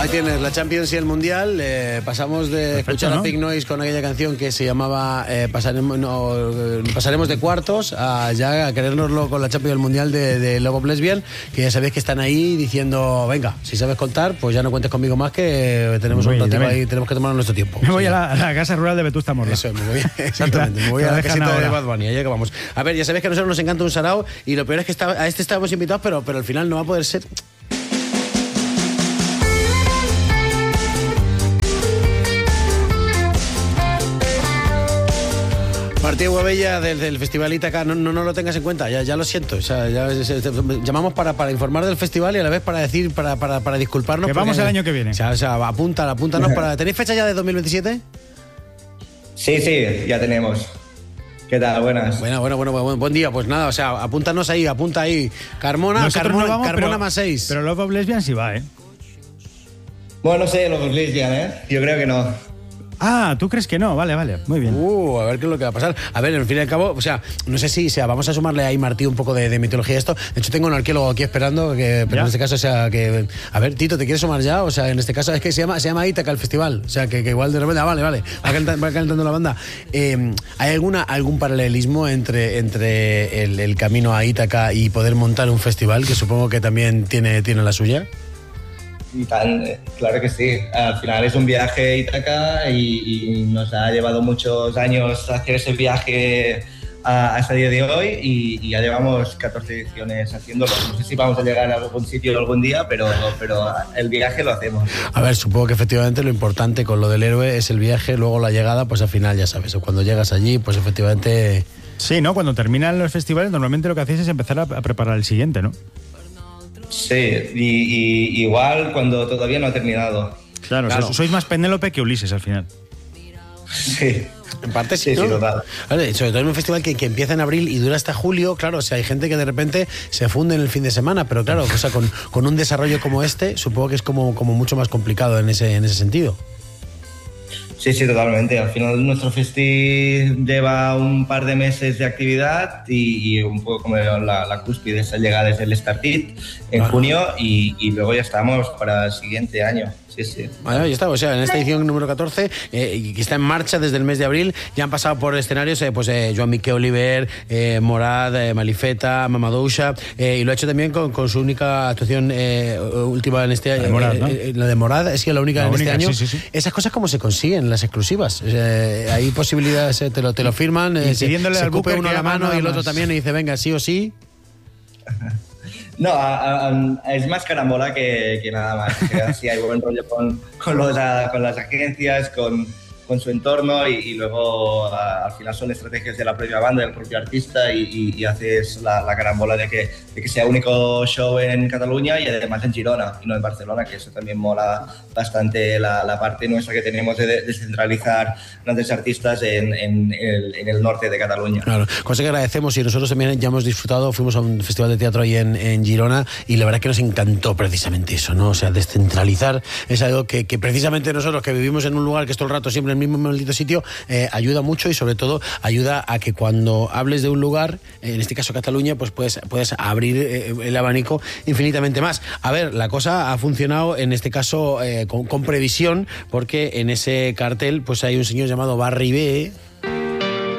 Ahí tienes la Champions y el Mundial. Pasamos de escuchar a Pink Noise con aquella canción que se llamaba pasaremos de cuartos a ya a querérnoslo con la Champions y el Mundial de Love of Lesbian, que ya sabéis que están ahí diciendo, venga, si sabes contar, pues ya no cuentes conmigo más, que tenemos un ratito ahí, tenemos que tomar nuestro tiempo. Me voy a la casa rural de Vetusta Morla. Eso, me voy, exactamente, me voy a la casita de Bad Bunny, allá que vamos. A ver, ya sabéis que a nosotros nos encanta un sarao y lo peor es que a este estábamos invitados, pero al final no va a poder ser. Martí Guabella del Festival Ítaca, no lo tengas en cuenta, ya lo siento. O sea, llamamos para informar del festival y a la vez para decir, para disculparnos. Que vamos el año que viene. O sea, apúntanos para. ¿Tenéis fecha ya de 2027? Sí, ya tenemos. ¿Qué tal? Buenas. Bueno, buen día. Pues nada, o sea, apunta ahí. Carmona pero, más 6. Pero Love of Lesbian sí va, ¿eh? Bueno, no sé, Love of Lesbian, Yo creo que no. Ah, ¿tú crees que no? Vale, muy bien. A ver qué es lo que va a pasar. A ver, al fin y al cabo, o sea, no sé si vamos a sumarle ahí, Martí, un poco de mitología a esto. De hecho, tengo un arqueólogo aquí esperando, pero en este caso, o sea, que... A ver, Tito, ¿te quieres sumar ya? O sea, en este caso es que se llama Ítaca el festival. O sea, que igual de repente... Vale. Va calentando la banda. ¿Hay algún paralelismo entre el camino a Ítaca y poder montar un festival, que supongo que también tiene la suya? Claro que sí. Al final es un viaje a Ítaca y nos ha llevado muchos años hacer ese viaje hasta el día de hoy y ya llevamos 14 ediciones haciéndolo. No sé si vamos a llegar a algún sitio algún día, pero el viaje lo hacemos. A ver, supongo que efectivamente lo importante con lo del héroe es el viaje, luego la llegada, pues al final ya sabes, cuando llegas allí, pues efectivamente... Sí, ¿no? Cuando terminan los festivales normalmente lo que hacéis es empezar a preparar el siguiente, ¿no? Sí, y igual cuando todavía no ha terminado. Claro. O sea, sois más Penélope que Ulises al final. Sí. En parte sí, ¿no? Sí, total. Vale, sobre todo en un festival que empieza en abril y dura hasta julio, claro, o sea, hay gente que de repente se funde en el fin de semana, pero claro, o sea, con un desarrollo como este, supongo que es como mucho más complicado en ese sentido. Sí, totalmente. Al final nuestro festi lleva un par de meses de actividad y un poco como la cúspide, esa llegada es el Start It en junio y luego ya estamos para el siguiente año. Sí. Bueno, ya está, o sea, en esta edición número 14, que está en marcha desde el mes de abril, ya han pasado por escenarios Joan Miquel Oliver, Morad, Malifeta, Mamadouxa, y lo ha hecho también con su única actuación última en este año. Morad, ¿no? La de Morad, es que la única en este año. Sí. Esas cosas, ¿cómo se consiguen las exclusivas? O sea, hay posibilidades, te lo firman, pidiéndole se al cupe Booker uno que la mano y el otro más. también y dice, venga, sí o sí. No, es más carambola que nada más. Que así hay buen rollo con las agencias, con su entorno y luego al final son estrategias de la propia banda, del propio artista y haces la carambola de que sea único show en Cataluña y además en Girona y no en Barcelona, que eso también mola bastante la parte nuestra que tenemos de descentralizar grandes artistas en el norte de Cataluña. Claro, cosa que agradecemos y nosotros también ya hemos disfrutado, fuimos a un festival de teatro ahí en Girona y la verdad que nos encantó precisamente eso, ¿no? O sea, descentralizar es algo que precisamente nosotros que vivimos en un lugar que es todo el rato siempre en el mismo maldito sitio, ayuda mucho y sobre todo ayuda a que cuando hables de un lugar, en este caso Cataluña, pues puedes abrir el abanico infinitamente más. A ver, la cosa ha funcionado en este caso con previsión, porque en ese cartel pues hay un señor llamado Barry B,